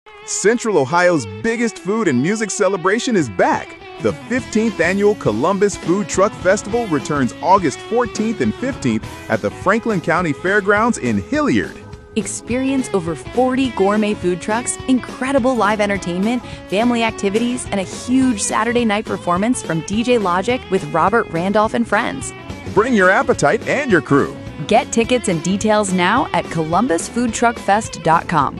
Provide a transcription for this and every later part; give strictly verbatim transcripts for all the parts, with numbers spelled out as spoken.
Central Ohio's biggest food and music celebration is back. The fifteenth Annual Columbus Food Truck Festival returns August fourteenth and fifteenth at the Franklin County Fairgrounds in Hilliard. Experience over forty gourmet food trucks, incredible live entertainment, family activities, and a huge Saturday night performance from D J Logic with Robert Randolph and friends. Bring your appetite and your crew. Get tickets and details now at columbus food truck fest dot com.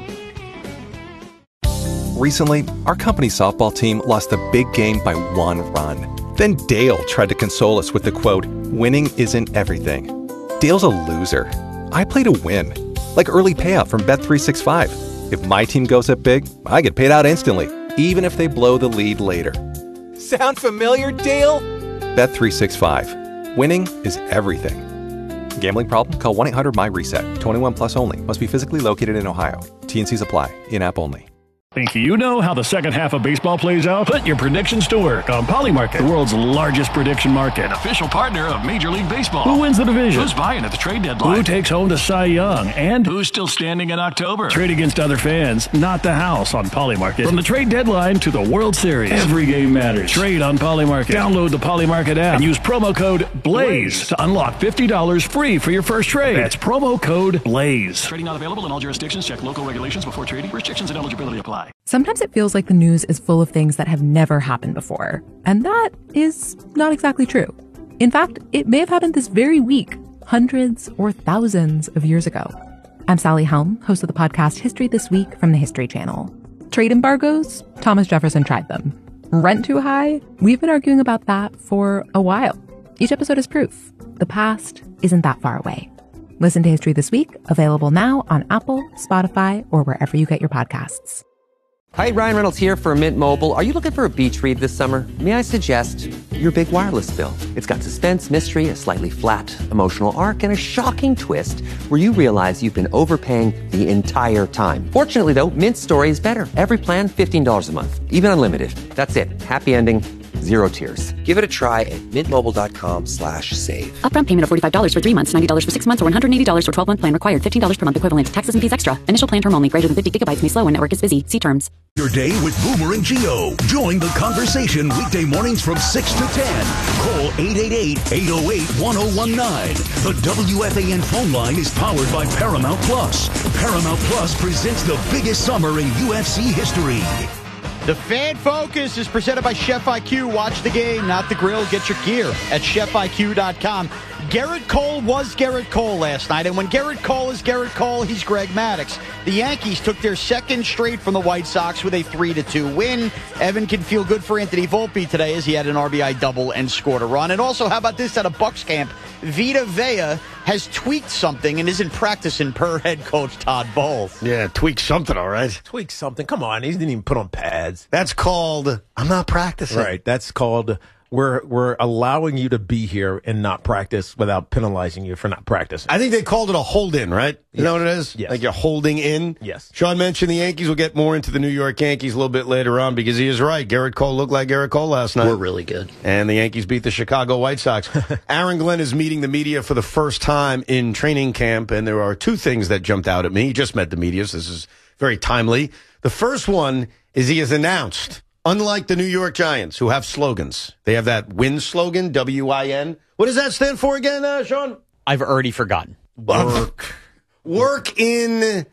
Recently, our company's softball team lost a big game by one run. Then Dale tried to console us with the quote, "Winning isn't everything." Dale's a loser. I play to win. Like early payout from Bet three sixty-five. If my team goes up big, I get paid out instantly, even if they blow the lead later. Sound familiar, Dale? Bet three sixty-five. Winning is everything. Gambling problem? Call one eight hundred my reset. twenty-one plus only. Must be physically located in Ohio. T and C's apply. In-app only. Think you know how the second half of baseball plays out? Put your predictions to work on Polymarket, the world's largest prediction market. An official partner of Major League Baseball. Who wins the division? Who's buying at the trade deadline? Who takes home the Cy Young? And who's still standing in October? Trade against other fans, not the house on Polymarket. From the trade deadline to the World Series, every game matters. Trade on Polymarket. Download the Polymarket app and use promo code BLAZE to unlock fifty dollars free for your first trade. That's promo code BLAZE. Trading not available in all jurisdictions. Check local regulations before trading. Restrictions and eligibility apply. Sometimes it feels like the news is full of things that have never happened before. And that is not exactly true. In fact, it may have happened this very week, hundreds or thousands of years ago. I'm Sally Helm, host of the podcast History This Week from the History Channel. Trade embargoes? Thomas Jefferson tried them. Rent too high? We've been arguing about that for a while. Each episode is proof. The past isn't that far away. Listen to History This Week, available now on Apple, Spotify, or wherever you get your podcasts. Hi, Ryan Reynolds here for Mint Mobile. Are you looking for a beach read this summer? May I suggest your big wireless bill? It's got suspense, mystery, a slightly flat, emotional arc, and a shocking twist where you realize you've been overpaying the entire time. Fortunately, though, Mint's story is better. Every plan, fifteen dollars a month. Even unlimited. That's it. Happy ending. Zero tears. Give it a try at mintmobile.com slash save. Upfront payment of forty-five dollars for three months, ninety dollars for six months, or one hundred eighty dollars for twelve-month plan required. fifteen dollars per month equivalent. Taxes and fees extra. Initial plan term only. Greater than fifty gigabytes may slow when network is busy. See terms. Your day with Boomer and Geo. Join the conversation weekday mornings from six to ten. Call eight eight eight, eight oh eight, one oh one nine. The W F A N phone line is powered by Paramount Plus. Paramount Plus presents the biggest summer in U F C history. The Fan Focus is presented by Chef I Q. Watch the game, not the grill. Get your gear at chef I Q dot com. Gerrit Cole was Gerrit Cole last night, and when Gerrit Cole is Gerrit Cole, he's Greg Maddux. The Yankees took their second straight from the White Sox with a three to two win. Evan can feel good for Anthony Volpe today as he had an R B I double and scored a run. And also, how about this at a Bucks camp? Vita Vea has tweaked something and isn't practicing per head coach Todd Bowles. Yeah, tweak something, all right. Tweak something. Come on, he didn't even put on pads. That's called, I'm not practicing. Right, that's called, we're we're allowing you to be here and not practice without penalizing you for not practicing. I think they called it a hold-in, right? You yes. know what it is? Yes. Like you're holding in? Yes. Sean mentioned the Yankees. Will get more into the New York Yankees a little bit later on because he is right. Gerrit Cole looked like Gerrit Cole last night. We're really good. And the Yankees beat the Chicago White Sox. Aaron Glenn is meeting the media for the first time in training camp, and there are two things that jumped out at me. He just met the media, so this is very timely. The first one is he has announced, unlike the New York Giants, who have slogans, they have that WIN slogan, W I N. What does that stand for again, uh, Sean? I've already forgotten. Work. Work in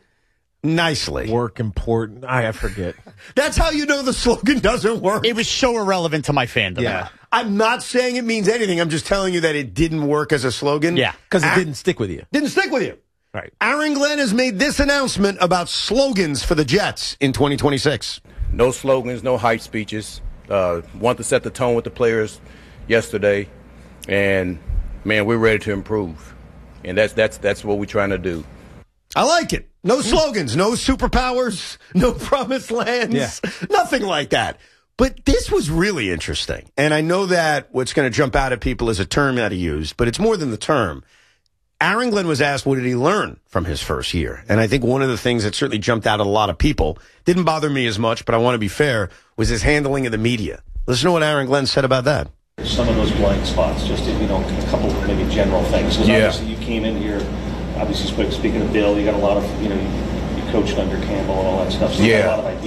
nicely. Work important. I forget. That's how you know the slogan doesn't work. It was so irrelevant to my fandom. Yeah. I'm not saying it means anything. I'm just telling you that it didn't work as a slogan. Yeah. Because it Ar- didn't stick with you. Didn't stick with you. Right. Aaron Glenn has made this announcement about slogans for the Jets in twenty twenty-six. No slogans, no hype speeches. Uh, want to set the tone with the players yesterday. And, man, we're ready to improve. And that's that's that's what we're trying to do. I like it. No slogans, no superpowers, no promised lands, yeah. Nothing like that. But this was really interesting. And I know that what's going to jump out at people is a term that he used, but it's more than the term. Aaron Glenn was asked, what did he learn from his first year? And I think one of the things that certainly jumped out at a lot of people, didn't bother me as much, but I want to be fair, was his handling of the media. Listen to what Aaron Glenn said about that. Some of those blind spots, just, you know, a couple of maybe general things. Because yeah. obviously you came in here, obviously speaking of Bill, you got a lot of, you know, you, you coached under Campbell and all that stuff. So he had Yeah. a lot of ideas.